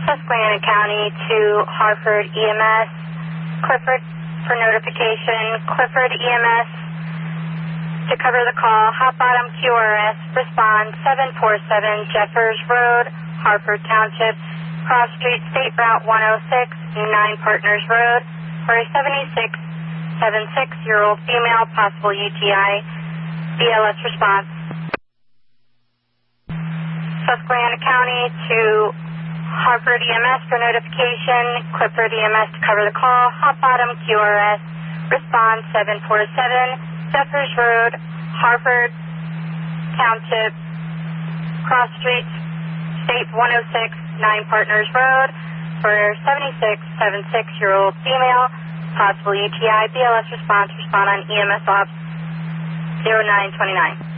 Susquehanna County to Hartford EMS. Clifford for notification. Clifford EMS to cover the call. Hot Bottom QRS. Respond 747 Jeffers Road, Hartford Township. Cross Street, State Route 106, 9 Partners Road, for a 76-year-old female, possible UTI. BLS response. Susquehanna County to Hartford EMS for notification. Clifford EMS to cover the call. Hot Bottom QRS. Respond 747 Jeffers Road, Hartford Township. Cross Street, State 106, 9 Partners Road, for 76-year-old female, possible UTI. BLS response. Respond on EMS Ops 0929.